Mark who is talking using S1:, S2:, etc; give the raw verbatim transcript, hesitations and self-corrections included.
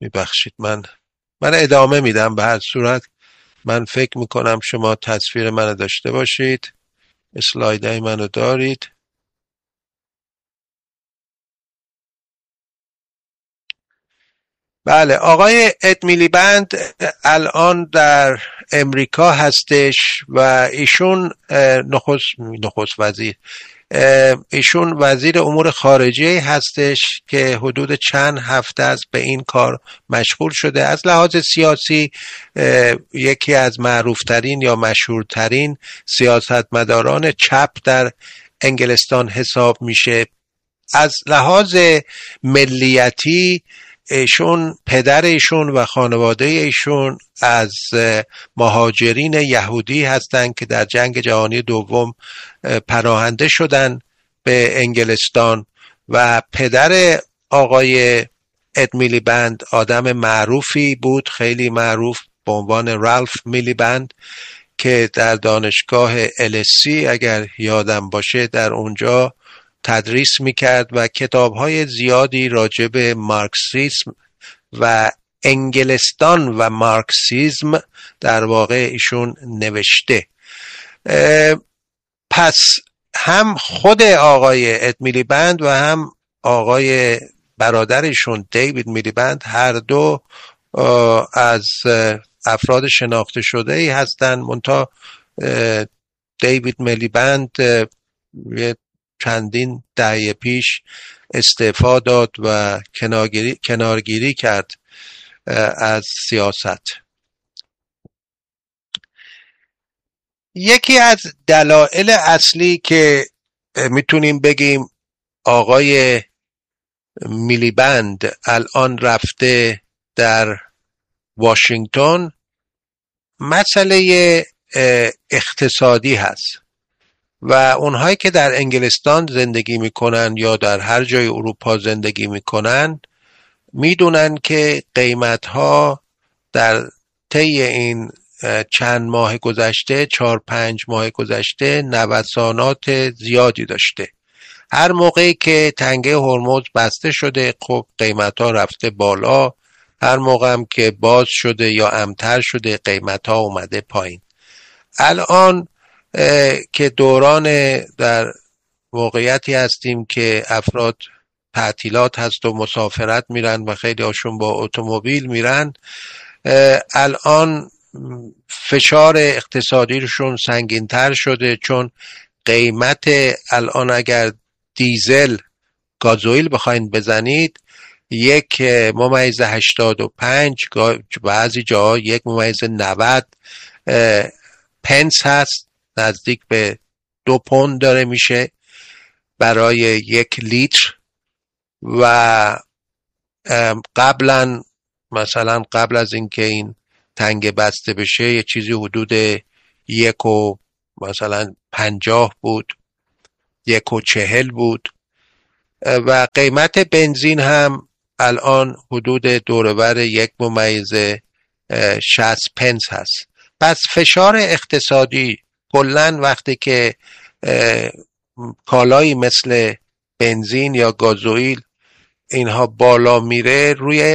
S1: میبخشید من من ادامه میدم. به هر صورت من فکر میکنم شما تصویر منو داشته باشید، اسلایدهای منو دارید. بله، آقای اد میلیبند الان در امریکا هستش و ایشون نخست نخست وزیر ایشون وزیر امور خارجه هستش که حدود چند هفته است به این کار مشغول شده. از لحاظ سیاسی یکی از معروفترین یا مشهورترین سیاستمداران چپ در انگلستان حساب میشه. از لحاظ ملیتی ایشون، پدر ایشون و خانواده ایشون از مهاجرین یهودی هستند که در جنگ جهانی دوم پناهنده شدن به انگلستان و پدر آقای اد میلیبند آدم معروفی بود، خیلی معروف، به عنوان رالف میلیبند که در دانشگاه ال اس سی اگر یادم باشه در اونجا تدریس میکرد و کتاب‌های زیادی راجع به مارکسیسم و انگلستان و مارکسیسم در واقع ایشون نوشته. پس هم خود آقای اد میلیبند و هم آقای برادرشون دیوید میلیبند هر دو از افراد شناخته شده ای هستند. منتها دیوید میلیبند یه چندین دهه پیش استعفا داد و کنارگیری, کنارگیری کرد از سیاست. یکی از دلایل اصلی که میتونیم بگیم آقای میلیبند الان رفته در واشنگتن مسئله اقتصادی هست و اونهایی که در انگلستان زندگی میکنن یا در هر جای اروپا زندگی میکنن میدونن که قیمتها در طی این چند ماه گذشته، چهار پنج ماه گذشته نوسانات زیادی داشته. هر موقعی که تنگه هرمز بسته شده خب قیمتها رفته بالا، هر موقع هم که باز شده یا امتر شده قیمتها اومده پایین. الان که دوران در موقعیتی هستیم که افراد تعطیلات هست و مسافرت میرن و خیلی هاشون با اتومبیل میرن، الان فشار اقتصادیشون سنگین‌تر شده، چون قیمت الان اگر دیزل گازوئیل بخواین بزنید یک ممیز هشتاد و پنج، بعضی جاها یک ممیز نود پنس هست، نزدیک به دو پوند داره میشه برای یک لیتر. و قبلا مثلا قبل از اینکه این تنگه بسته بشه یه چیزی حدود یک و مثلا پنجاه بود، یک و چهل بود و قیمت بنزین هم الان حدود دورور یک ممیز شصت پنس هست. پس فشار اقتصادی کلن وقتی که کالایی مثل بنزین یا گازوئیل اینها بالا میره روی